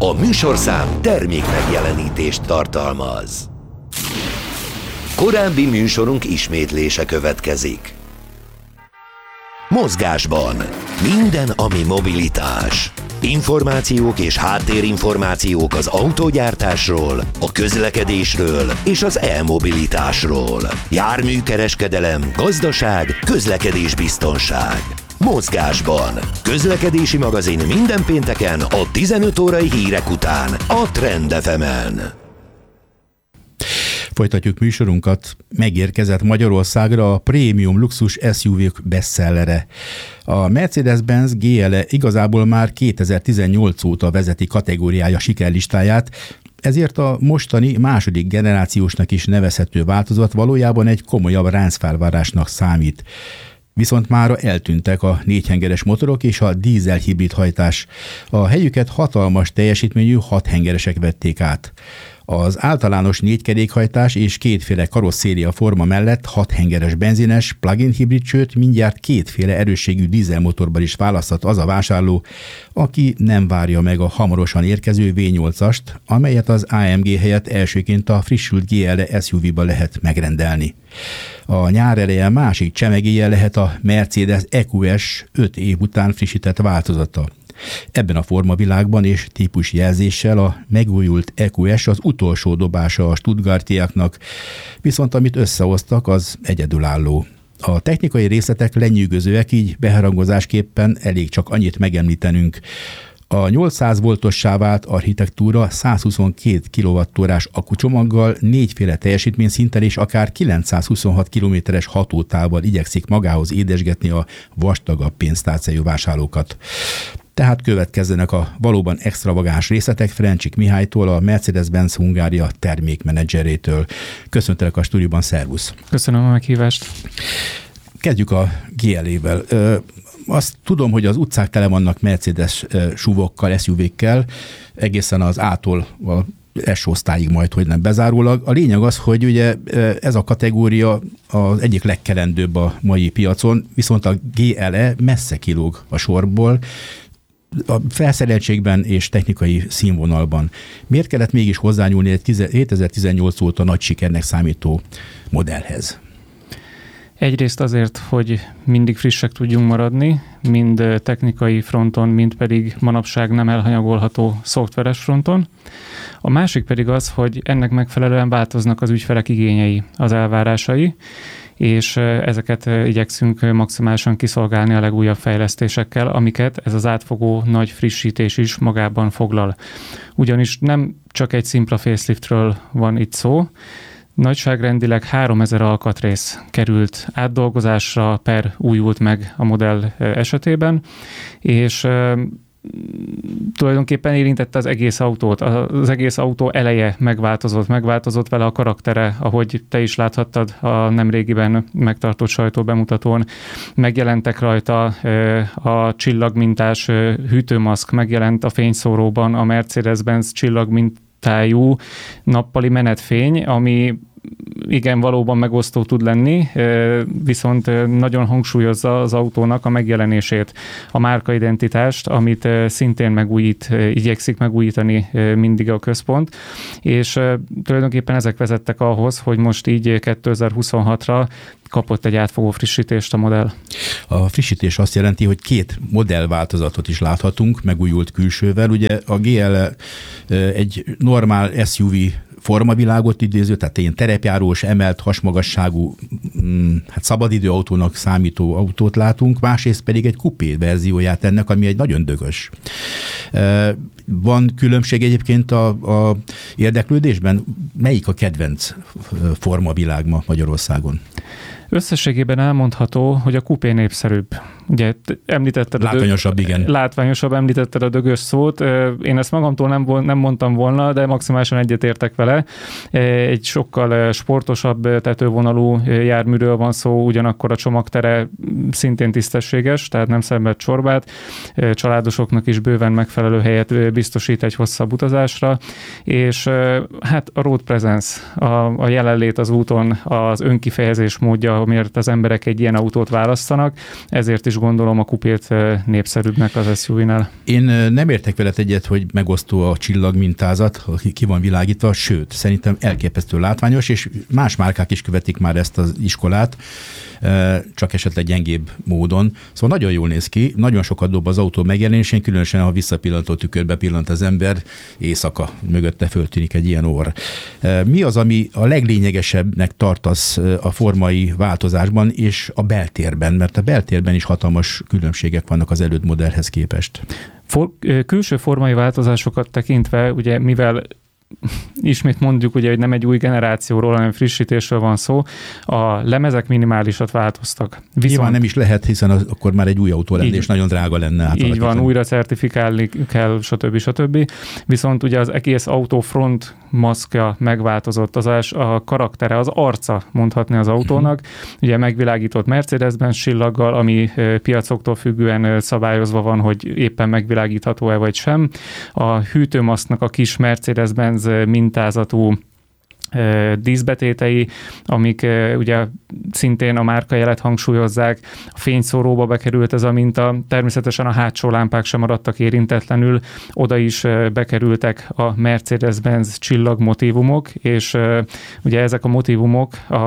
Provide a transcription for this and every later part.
A műsorszám termék megjelenítést tartalmaz. Korábbi műsorunk ismétlése következik. Mozgásban minden, ami mobilitás. Információk és háttérinformációk az autógyártásról, a közlekedésről és az e-mobilitásról. Járműkereskedelem, gazdaság, közlekedésbiztonság. Mozgásban. Közlekedési magazin minden pénteken a 15 órai hírek után a Trend FM-en. Folytatjuk műsorunkat. Megérkezett Magyarországra a prémium luxus SUV-k bestsellere. A Mercedes-Benz GLE igazából már 2018 óta vezeti kategóriája sikerlistáját, ezért a mostani második generációsnak is nevezhető változat valójában egy komolyabb ráncfelvárásnak számít. Viszont mára eltűntek a 4-hengeres motorok és a dízel hibrid hajtás. A helyüket hatalmas teljesítményű 6-hengeresek vették át. Az általános 4-kerékhajtás és kétféle karosszéria forma mellett 6-hengeres benzines, plug-in hibrid, sőt mindjárt kétféle erősségű dízelmotorban is választhat az a vásárló, aki nem várja meg a hamarosan érkező V8-ast, amelyet az AMG helyett elsőként a frissült GLE SUV-ba lehet megrendelni. A nyár eleje másik csemegéje lehet a Mercedes EQS 5 év után frissített változata. Ebben a formavilágban és típusjelzéssel a megújult EQS az utolsó dobása a stuttgartiaknak, viszont amit összehoztak, az egyedülálló. A technikai részletek lenyűgözőek, így beharangozásképpen elég csak annyit megemlítenünk. A 800 voltossá vált architektúra 122 kWh akkucsomaggal, 4-féle teljesítményszinttel és akár 926 km-es hatótávval igyekszik magához édesgetni a vastagabb pénztárcájú vásárlókat. Tehát következzenek a valóban extravagáns részletek Frencsik Mihálytól, a Mercedes-Benz Hungária termékmenedzserétől. Köszöntelek a stúdióban, szervusz! Köszönöm a meghívást! Kezdjük a GLE-vel. Azt tudom, hogy az utcák tele vannak Mercedes SUV-okkal, SUV-kkel, egészen az A-tól a S-osztályig majd, hogy nem bezárólag. A lényeg az, hogy ugye ez a kategória az egyik legkelendőbb a mai piacon, viszont a GLE messze kilóg a sorból, a felszereltségben és technikai színvonalban. Miért kellett mégis hozzányúlni egy 2018 óta nagy sikernek számító modellhez? Egyrészt azért, hogy mindig frissek tudjunk maradni, mind technikai fronton, mind pedig manapság nem elhanyagolható szoftveres fronton. A másik pedig az, hogy ennek megfelelően változnak az ügyfelek igényei, az elvárásai, és ezeket igyekszünk maximálisan kiszolgálni a legújabb fejlesztésekkel, amiket ez az átfogó nagy frissítés is magában foglal. Ugyanis nem csak egy szimpla faceliftről van itt szó, nagyságrendileg 3000 alkatrész került átdolgozásra per újult meg a modell esetében, és tulajdonképpen érintette az egész autót. Az egész autó eleje megváltozott vele a karaktere, ahogy te is láthattad a nemrégiben megtartott sajtóbemutatón. Megjelentek rajta a csillagmintás hűtőmaszk, megjelent a fényszóróban a Mercedes-Benz csillagmintájú nappali menetfény, ami igen, valóban megosztó tud lenni, viszont nagyon hangsúlyozza az autónak a megjelenését, a márkaidentitást, amit szintén igyekszik megújítani mindig a központ, és tulajdonképpen ezek vezettek ahhoz, hogy most így 2026-ra kapott egy átfogó frissítést a modell. A frissítés azt jelenti, hogy 2 modellváltozatot is láthatunk, megújult külsővel. Ugye a GLE egy normál SUV formavilágot idéző, tehát ilyen terepjárós, emelt hasmagasságú, szabadidőautónak számító autót látunk, másrészt pedig egy kupé verzióját ennek, ami egy nagyon dögös. Van különbség egyébként a érdeklődésben? Melyik a kedvenc formavilág ma Magyarországon? Összességében elmondható, hogy a kupé népszerűbb. Ugye említetted látványosabb, igen. Látványosabb, említetted a dögös szót. Én ezt magamtól nem mondtam volna, de maximálisan egyetértek vele. Egy sokkal sportosabb tetővonalú járműről van szó, ugyanakkor a csomagtere szintén tisztességes, tehát nem szenved csorbát. Családosoknak is bőven megfelelő helyet biztosít egy hosszabb utazásra, és hát a road presence, a jelenlét az úton, az önkifejezés módja, amiért az emberek egy ilyen autót választanak, ezért is gondolom a kupét népszerűbbnek az SUV-nál. Én nem értek veled egyet, hogy megosztó a csillag mintázat, ki van világítva, sőt, szerintem elképesztő látványos, és más márkák is követik már ezt az iskolát, csak esetleg gyengébb módon. Szóval nagyon jól néz ki, nagyon sokat dob az autó megjelenésén, különösen ha visszapillantó tükörbe pillant az ember, éjszaka mögötte föltűnik egy ilyen orr. Mi az, ami a leglényegesebbnek tartasz a formai változásban és a beltérben? Mert a beltérben is hatalmas különbségek vannak az előtt modellhez képest. Külső formai változásokat tekintve, ugye mivel ismét mondjuk, ugye, hogy nem egy új generációról, hanem frissítésről van szó, a lemezek minimálisat változtak. Nyilván nem is lehet, hiszen akkor már egy új autó lenne, és nagyon drága lenne átalakítani. Így van, újra certifikálni kell, stb. Viszont ugye az egész autó front maszkja megváltozott, a karaktere, az arca mondhatni az autónak. Ugye megvilágított Mercedes-Benz csillaggal, ami piacoktól függően szabályozva van, hogy éppen megvilágítható-e vagy sem. A hűtőmaszknak a kis Mercedes-Benz mintázatú díszbetétei, amik ugye szintén a márkajelet hangsúlyozzák, a fényszóróba bekerült ez a minta, természetesen a hátsó lámpák sem maradtak érintetlenül, oda is bekerültek a Mercedes-Benz csillagmotívumok, és ugye ezek a motívumok a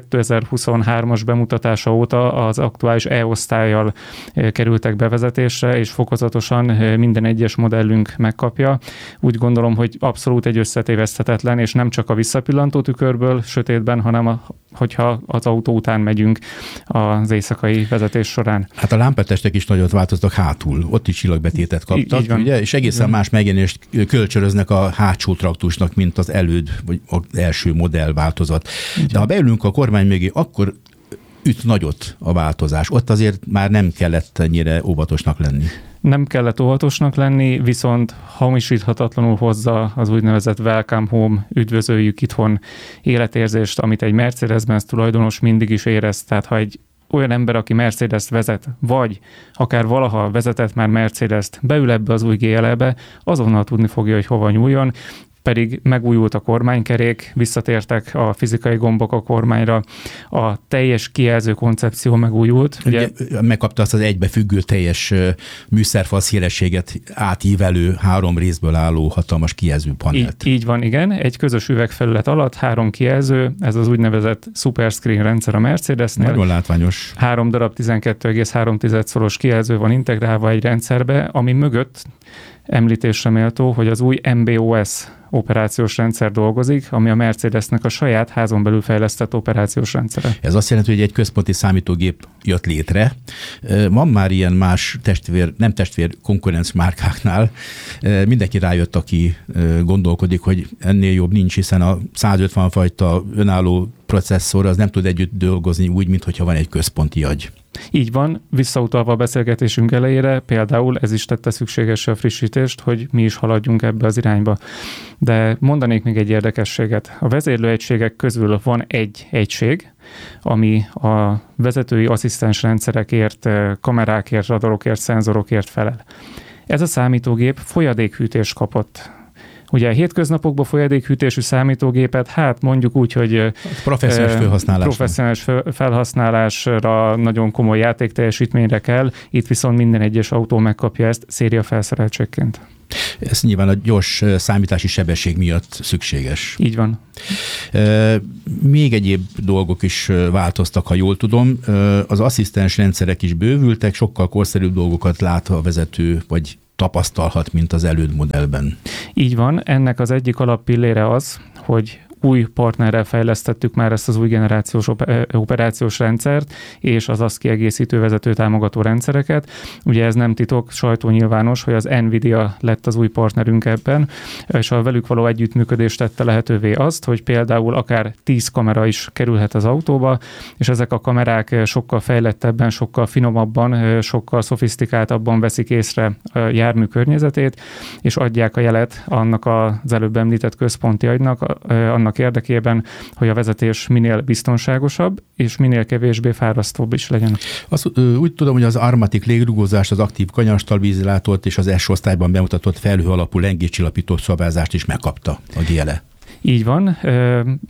2023-as bemutatása óta az aktuális E-osztállyal kerültek bevezetésre, és fokozatosan minden egyes modellünk megkapja. Úgy gondolom, hogy abszolút egy összetéveszthetetlen, és nem csak a visszapillantó tükörből sötétben, hanem hogyha az autó után megyünk az éjszakai vezetés során. Hát a lámpatestek is nagyot változtak hátul, ott is csillagbetétet kaptak, ugye? És egészen más megjelenést kölcsönöznek a hátsó traktusnak, mint az előd, vagy az első modell változat. De ha beülünk a kormány mögé, akkor üt nagyot a változás. Ott azért már nem kellett ennyire óvatosnak lenni. Nem kellett óvatosnak lenni, viszont hamisíthatatlanul hozza az úgynevezett Welcome Home, üdvözöljük itthon életérzést, amit egy Mercedes-Benz tulajdonos mindig is érez. Tehát ha egy olyan ember, aki Mercedes-t vezet, vagy akár valaha vezetett már Mercedes-t, beül ebbe az új GLE-be, azonnal tudni fogja, hogy hova nyúljon, pedig megújult a kormánykerék, visszatértek a fizikai gombok a kormányra, a teljes kijelző koncepció megújult. Ugye megkapta azt az egybefüggő teljes műszerfal szélességet átívelő 3 részből álló hatalmas kijelző panelt. Így van, igen. Egy közös üvegfelület alatt 3 kijelző, ez az úgynevezett superscreen rendszer a Mercedesnél. Nagyon látványos. 3 darab 12,3-szoros kijelző van integrálva egy rendszerbe, ami mögött említésre méltó, hogy az új MB.OS operációs rendszer dolgozik, ami a Mercedesnek a saját házon belül fejlesztett operációs rendszere. Ez azt jelenti, hogy egy központi számítógép jött létre. Van már ilyen más nem testvér konkurenc márkáknál. Mindenki rájött, aki gondolkodik, hogy ennél jobb nincs, hiszen a 150 fajta önálló processzor az nem tud együtt dolgozni úgy, mintha van egy központi agy. Így van, visszautalva a beszélgetésünk elejére, például ez is tette szükséges a frissítést, hogy mi is haladjunk ebbe az irányba. De mondanék még egy érdekességet. A vezérlőegységek közül van egy egység, ami a vezetői asszisztens rendszerekért, kamerákért, radarokért, szenzorokért felel. Ez a számítógép folyadékhűtést kapott. Ugye a hétköznapokban folyadékhűtésű számítógépet, hát mondjuk úgy, hogy professzionális felhasználásra, nagyon komoly játékteljesítményre kell, itt viszont minden egyes autó megkapja ezt széria felszereltségként. Ez nyilván a gyors számítási sebesség miatt szükséges. Így van. Még egyéb dolgok is változtak, ha jól tudom. Az asszisztens rendszerek is bővültek, sokkal korszerűbb dolgokat lát a vezető, vagy tapasztalhat, mint az előd modellben. Így van, ennek az egyik alappillére az, hogy új partnerrel fejlesztettük már ezt az új generációs operációs rendszert, és az azt kiegészítő vezető támogató rendszereket. Ugye ez nem titok, sajtónyilvános, hogy az Nvidia lett az új partnerünk ebben, és a velük való együttműködés tette lehetővé azt, hogy például akár 10 kamera is kerülhet az autóba, és ezek a kamerák sokkal fejlettebben, sokkal finomabban, sokkal szofisztikáltabban veszik észre a jármű környezetét, és adják a jelet annak az előbb említett központi agynak, annak érdekében, hogy a vezetés minél biztonságosabb, és minél kevésbé fárasztóbb is legyen. Úgy tudom, hogy az Armatic légrugózást, az aktív kanyarstallvízilátort és az S osztályban bemutatott felhő alapú lengéscsillapító szabályzást is megkapta a GLE. Így van.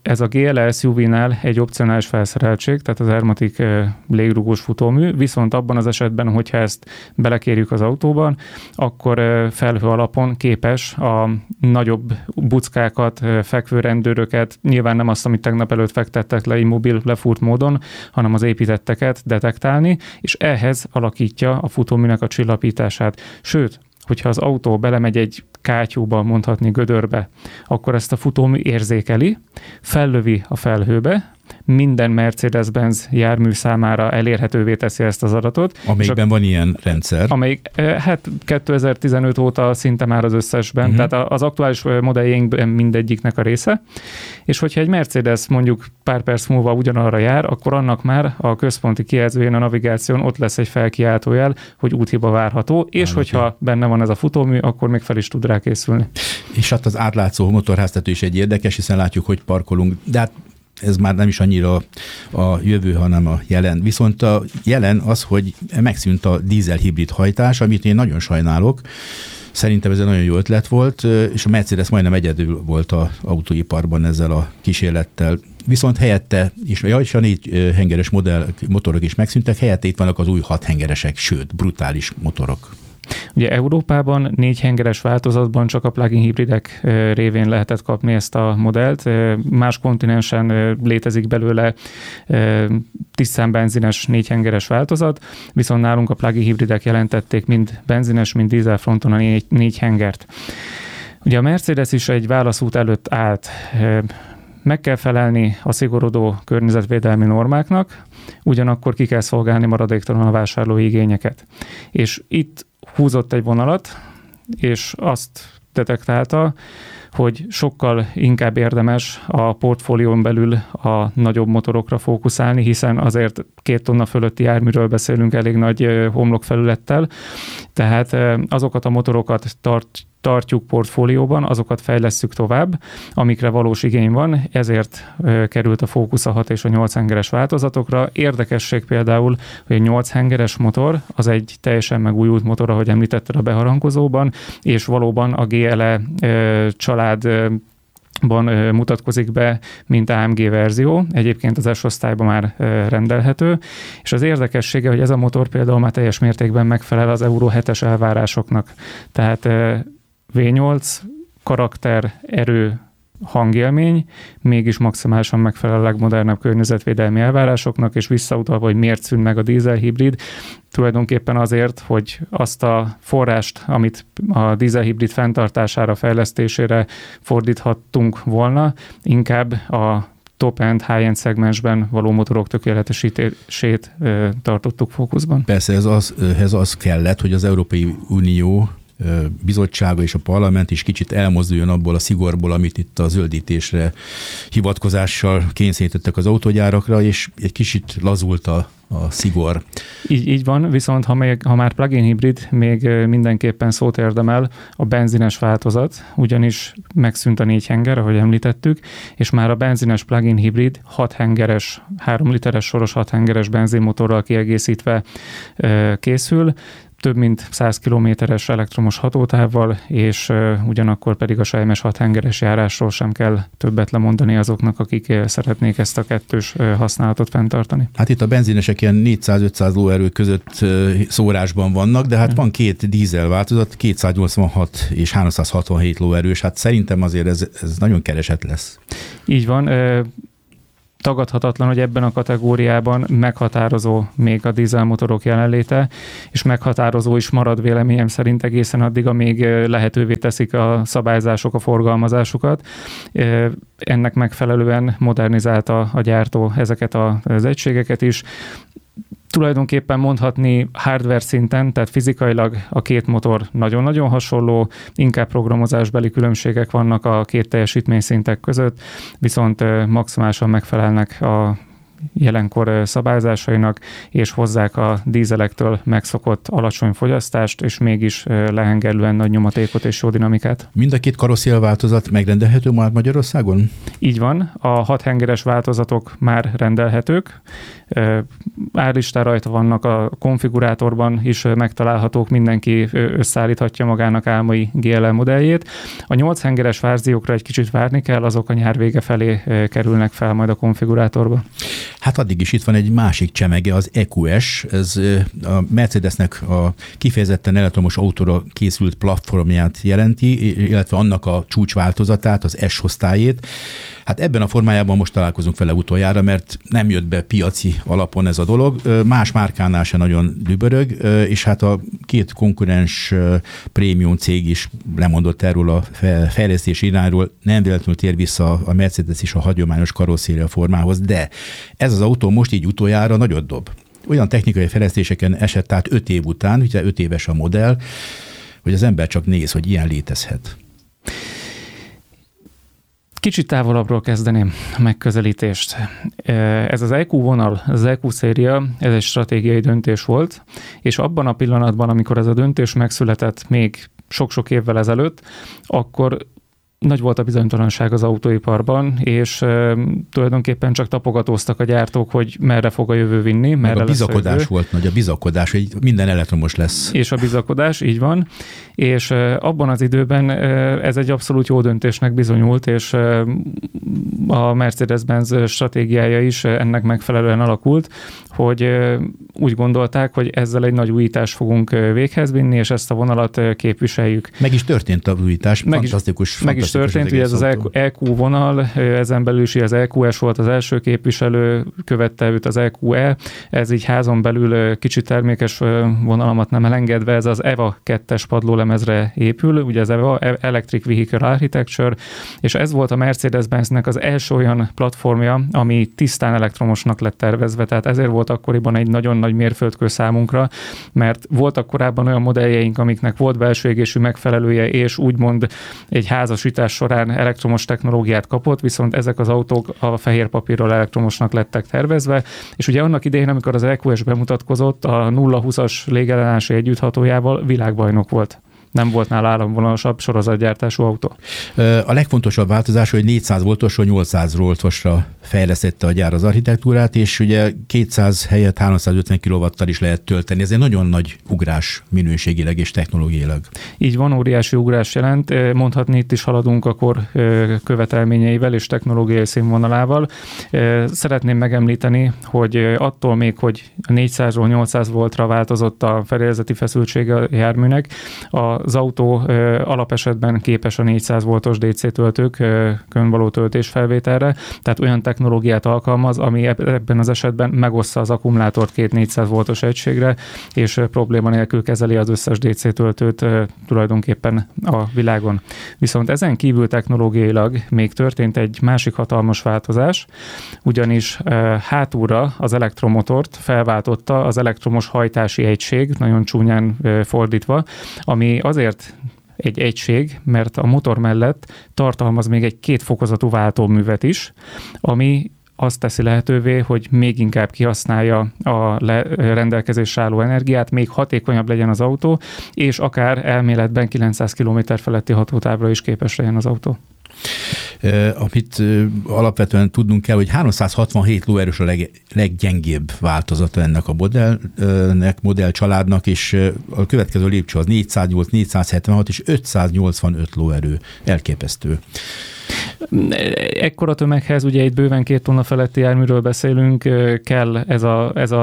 ez a GLE SUV-nál egy opcionális felszereltség, tehát az Airmatic légrugós futómű, viszont abban az esetben, hogyha ezt belekérjük az autóban, akkor felhő alapon képes a nagyobb buckákat, fekvőrendőröket, nyilván nem azt, amit tegnap előtt fektettek le immobil, lefúrt módon, hanem az építetteket detektálni, és ehhez alakítja a futóműnek a csillapítását. Sőt, hogyha az autó belemegy egy kátyúba, mondhatni gödörbe, akkor ezt a futómű érzékeli, fellövi a felhőbe, minden Mercedes-Benz jármű számára elérhetővé teszi ezt az adatot. Amelyikben van ilyen rendszer. Amelyik, hát 2015 óta szinte már az összesben, tehát az aktuális modelljeinkben mindegyiknek a része, és hogyha egy Mercedes mondjuk pár perc múlva ugyanarra jár, akkor annak már a központi kijelzőjén, a navigáción ott lesz egy felkiáltójel, hogy úthiba várható, és hogyha benne van ez a futómű, akkor még fel is tud rá készülni. És hát az átlátszó motorháztető is egy érdekes, hiszen látjuk, hogy parkolunk, de hát ez már nem is annyira a jövő, hanem a jelen. Viszont a jelen az, hogy megszűnt a dízel-hibrid hajtás, amit én nagyon sajnálok. Szerintem ez egy nagyon jó ötlet volt, és a Mercedes majdnem egyedül volt az autóiparban ezzel a kísérlettel. Viszont helyette, és a 4 hengeres motorok is megszűntek, helyette itt vannak az új 6 hengeresek, sőt, brutális motorok. Ugye Európában 4 hengeres változatban csak a plug-in hibridek révén lehetett kapni ezt a modellt. Más kontinensen létezik belőle tisztán benzines 4 hengeres változat, viszont nálunk a plug-in hibridek jelentették mind benzines, mind dízel fronton a 4 hengert. Ugye a Mercedes is egy válaszút előtt állt. Meg kell felelni a szigorodó környezetvédelmi normáknak, ugyanakkor ki kell szolgálni maradéktalan a vásárlói igényeket. És itt húzott egy vonalat, és azt detektálta, hogy sokkal inkább érdemes a portfólión belül a nagyobb motorokra fókuszálni, hiszen azért 2 tonna fölötti járműről beszélünk elég nagy homlokfelülettel, tehát azokat a motorokat tartjuk portfólióban, azokat fejlesszük tovább, amikre valós igény van, ezért került a fókusz a 6 és a 8 hengeres változatokra. Érdekesség például, hogy a 8 hengeres motor az egy teljesen megújult motor, ahogy említetted a beharangozóban, és valóban a GLE családban mutatkozik be, mint AMG verzió. Egyébként az S-osztályban már rendelhető, és az érdekessége, hogy ez a motor például már teljes mértékben megfelel az Euro 7-es elvárásoknak. Tehát V8, karakter, erő, hangélmény, mégis maximálisan megfelel a legmodernebb környezetvédelmi elvárásoknak, és visszautalva, hogy miért szűn meg a dízelhibrid, tulajdonképpen azért, hogy azt a forrást, amit a dízelhibrid fenntartására, fejlesztésére fordíthattunk volna, inkább a top-end, high-end szegmensben való motorok tökéletesítését tartottuk fókuszban. Persze ez az kellett, hogy az Európai Unió bizottsága és a parlament is kicsit elmozduljon abból a szigorból, amit itt a zöldítésre hivatkozással kényszerítettek az autógyárakra, és egy kicsit lazult a szigor. Így van, viszont ha már plug-in hibrid, még mindenképpen szót érdemel a benzines változat, ugyanis megszűnt a 4 henger, ahogy említettük, és már a benzines plug-in hibrid 6 hengeres, 3 literes soros 6 hengeres benzinmotorral kiegészítve készül, több mint 100 kilométeres elektromos hatótávval, és ugyanakkor pedig a selymes 6 hengeres járásról sem kell többet lemondani azoknak, akik szeretnék ezt a kettős használatot fenntartani. Hát itt a benzinesek ilyen 400-500 lóerő között szórásban vannak, de hát van 2 dízel változat, 286 és 367 lóerős, hát szerintem azért ez nagyon keresett lesz. Így van. Tagadhatatlan, hogy ebben a kategóriában meghatározó még a dízelmotorok jelenléte, és meghatározó is marad véleményem szerint egészen addig, amíg lehetővé teszik a szabályzások a forgalmazásukat. Ennek megfelelően modernizálta a gyártó ezeket az egységeket is. Tulajdonképpen mondhatni hardware szinten, tehát fizikailag a 2 motor nagyon-nagyon hasonló, inkább programozásbeli különbségek vannak a 2 teljesítményszintek között, viszont maximálisan megfelelnek a jelenkor szabályzásainak, és hozzák a dízelektől megszokott alacsony fogyasztást, és mégis lehengerlően nagy nyomatékot és jó dinamikát. Mind a 2 karosszélváltozat megrendelhető már Magyarországon? Így van, a 6 hengeres változatok már rendelhetők, árlistán rajta vannak, a konfigurátorban is megtalálhatók, mindenki összeállíthatja magának álmai GLE modelljét. A 8 hengeres verziókra egy kicsit várni kell, azok a nyár vége felé kerülnek fel majd a konfigurátorba. Hát addig is itt van egy másik csemege, az EQS, ez a Mercedesnek a kifejezetten elektromos autóra készült platformját jelenti, illetve annak a csúcsváltozatát, az S-osztályét. Hát ebben a formájában most találkozunk vele utoljára, mert nem jött be piaci alapon ez a dolog. Más márkánál se nagyon dübörög, és hát a két konkurens prémium cég is lemondott erről a fejlesztési irányról, nem véletlenül tér vissza a Mercedes is a hagyományos karosszéria formához, de ez az autó most így utoljára nagyot dob. Olyan technikai fejlesztéseken esett át 5 év után, ugye 5 éves a modell, hogy az ember csak néz, hogy ilyen létezhet. Kicsit távolabbról kezdeném a megközelítést. Ez az EQ vonal, az EQ széria, ez egy stratégiai döntés volt, és abban a pillanatban, amikor ez a döntés megszületett még sok-sok évvel ezelőtt, akkor nagy volt a bizonytalanság az autóiparban, és tulajdonképpen csak tapogatóztak a gyártók, hogy merre fog a jövő vinni. Meg a bizakodás volt nagy, a bizakodás, hogy minden elektromos lesz. És a bizakodás, így van. És abban az időben ez egy abszolút jó döntésnek bizonyult, és a Mercedes-Benz stratégiája is ennek megfelelően alakult, hogy úgy gondolták, hogy ezzel egy nagy újítást fogunk véghez vinni, és ezt a vonalat képviseljük. Meg is történt a újítás, fantasztikus. Meg is történt, ugye ez az EQ vonal, ezen belül is az EQS volt az első képviselő, követte őt az EQE, ez így házon belül kicsit termékes vonalamat nem elengedve, ez az EVA 2-es padlólemezre épül, ugye az EVA, Electric Vehicle Architecture, és ez volt a Mercedes-Benznek az első olyan platformja, ami tisztán elektromosnak lett tervezve, tehát ezért volt akkoriban egy nagyon nagy mérföldkő számunkra, mert voltak korábban olyan modelljeink, amiknek volt belső égésű megfelelője, és úgymond egy házasítás során elektromos technológiát kapott, viszont ezek az autók a fehér papírról elektromosnak lettek tervezve, és ugye annak idején, amikor az EQS bemutatkozott, a 0-20-as légellenállási együtthatójával világbajnok volt. Nem volt nála áramvonalasabb sorozatgyártású autó. A legfontosabb változás, hogy 400 voltosról 800 voltosra fejlesztette a gyár az architektúrát, és ugye 200 helyett 350 kW-tal is lehet tölteni. Ez egy nagyon nagy ugrás minőségileg és technológiailag. Így van, óriási ugrás jelent. Mondhatni, itt is haladunk a kor követelményeivel és technológiai színvonalával. Szeretném megemlíteni, hogy attól még, hogy 400-ról 800 voltra változott a fedélzeti feszültsége a járműnek, az autó alapesetben képes a 400 voltos DC töltőkön való töltésfelvételre, tehát olyan technológiát alkalmaz, ami ebben az esetben megossza az akkumulátort 2 400 voltos egységre, és probléma nélkül kezeli az összes DC töltőt tulajdonképpen a világon. Viszont ezen kívül technológiailag még történt egy másik hatalmas változás, ugyanis hátulra az elektromotort felváltotta az elektromos hajtási egység, nagyon csúnyán fordítva, ami azért egy egység, mert a motor mellett tartalmaz még egy 2 fokozatú váltóművet is, ami azt teszi lehetővé, hogy még inkább kihasználja a rendelkezésre álló energiát, még hatékonyabb legyen az autó, és akár elméletben 900 km feletti hatótávra is képes legyen az autó. Amit alapvetően tudnunk kell, hogy 367 lóerős a leggyengébb változata ennek a modellcsaládnak, és a következő lépcső az 408, 476 és 585 lóerő. Elképesztő. Ekkora tömeghez, ugye itt bőven 2 tonna feletti járműről beszélünk, kell az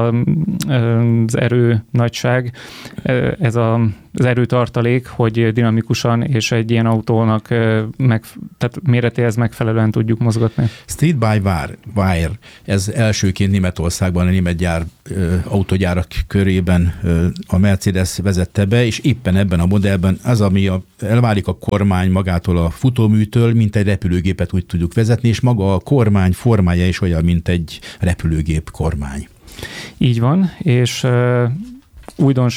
erő nagyság, ez az erőtartalék, hogy dinamikusan és egy ilyen autónak tehát méretéhez megfelelően tudjuk mozgatni. Street by Wire, ez elsőként Németországban a német autógyárak körében a Mercedes vezette be, és éppen ebben a modellben az, ami elválik a kormány magától a futóműtől, mint egy repülőgépet úgy tudjuk vezetni, és maga a kormány formája is olyan, mint egy repülőgép kormány. Így van, és